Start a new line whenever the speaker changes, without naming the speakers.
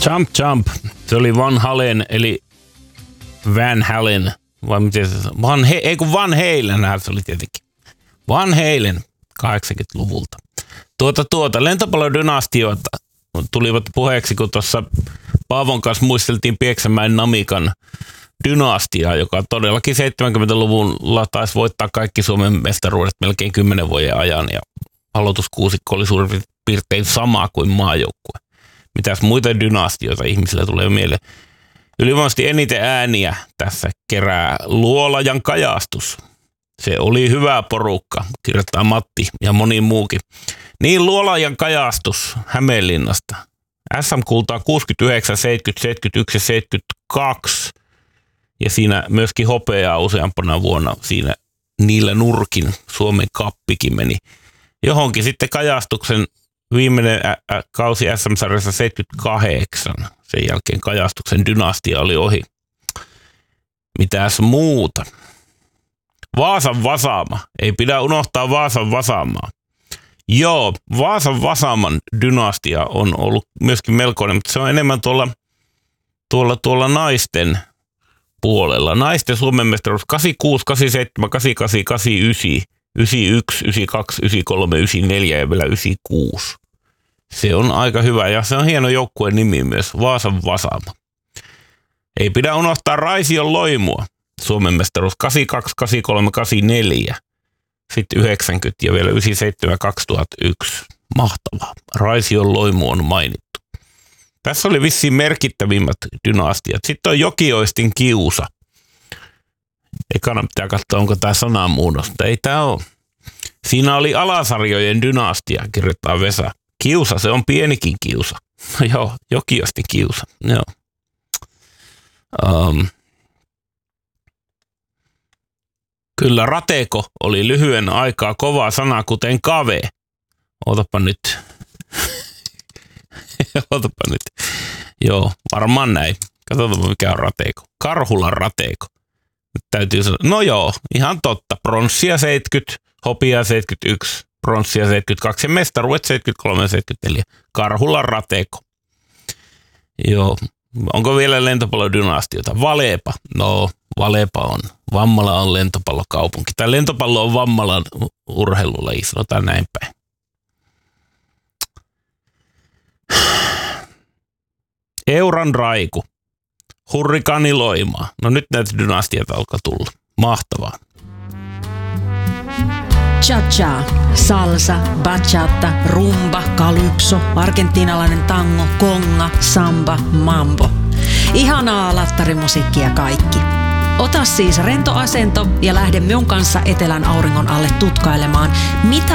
Jump Jump. Se oli Van Halen, eli Van Halen. Vai miten se Van Halen, se oli tietenkin. Van Halen 80-luvulta. Lentopallodynastioita tulivat puheeksi, kun tuossa Paavon kanssa muisteltiin Pieksämäen Namikan dynastiaa, joka todellakin 70-luvulla taisi voittaa kaikki Suomen mestaruudet melkein 10 vuoden ajan, ja aloituskuusikko oli suurin piirtein sama kuin maajoukkue. Mitäs muita dynastioita ihmisillä tulee mieleen? Ylivoimaisesti eniten ääniä tässä kerää Luolajan Kajastus. Se oli hyvä porukka, kirjoittaa Matti ja moni muukin. Niin, Luolajan Kajastus Hämeenlinnasta. SM-kultaa 69, 70, 71 ja 72. Ja siinä myöskin hopeaa useampana vuonna. Siinä niillä nurkin Suomen kappikin meni johonkin. Sitten Kajastuksen viimeinen kausi SM-sarjassa 78. Sen jälkeen Kajastuksen dynastia oli ohi. Mitäs muuta? Vaasan Vasaama. Ei pidä unohtaa Vaasan Vasaamaa. Joo, Vaasan Vasaaman dynastia on ollut myöskin melkoinen, mutta se on enemmän tuolla naisten puolella. Naisten Suomen mestaruus 86, 87, 88, 89, 91, 92, 93, 94 ja vielä 96. Se on aika hyvä ja se on hieno joukkueen nimi myös, Vaasan Vasaama. Ei pidä unohtaa Raision Loimua. Suomen mestaruus 82, 83, 84, sitten 90 ja vielä 97, 2001. Mahtavaa. Raision Loimu on mainittu. Tässä oli vissiin merkittävimmät dynastiat. Sitten on Jokioistin Kiusa. Ekana pitää katsoa, onko tämä sanamuunnos, mutta ei tämä ole. Siinä oli Alasarjojen dynastia, kirjoittaa Vesa. Kiusa, se on pienikin kiusa. Joo, Jokioistin Kiusa. Joo. Kyllä rateko oli lyhyen aikaa kova sana, kuten kave. Ootapa nyt. Joo, varmaan näin. Katsotaan, mikä on rateko. Karhulan rateko. Nyt täytyy sanoa. No joo, ihan totta. Pronssia 70, hopia 71, pronssia 72 ja mestaruudet 73 ja 74. Karhulan rateko. Joo. Onko vielä lentopallodynastiota? Valepa. No, Valepa on. Vammala on lentopallokaupunki. Tai lentopallo on Vammalan urheilulaji, sanotaan näin päin. Euran Raiku. Hurrikaani Loimaa. No nyt näitä dynastiat alkaa tulla. Mahtavaa.
Cha-cha, salsa, bachata, rumba, calypso, argentiinalainen tango, konga, samba, mambo. Ihanaa lattarimusiikkia kaikki. Ota siis rento asento ja lähde minun kanssa etelän auringon alle tutkailemaan, mitä